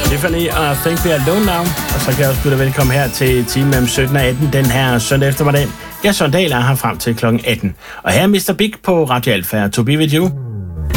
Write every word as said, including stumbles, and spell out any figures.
Tiffany og Think We Are Alone Now. Og så kan jeg også byde dig velkommen her til time mellem sytten og atten den her søndag eftermiddag. Jeg er Søren Dahl er her frem til klokken atten. Og her er mister Big på Radio Alfa. To be with you.